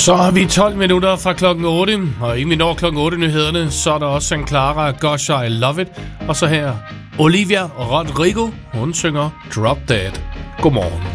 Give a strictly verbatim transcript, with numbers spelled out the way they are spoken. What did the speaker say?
Så har vi tolv minutter fra klokken otte, og inden vi når klokken otte nyhederne, så er der også en Clara, Gosh I Love It, og så her Olivia Rodrigo, hun synger Drop Dead. Godmorgen.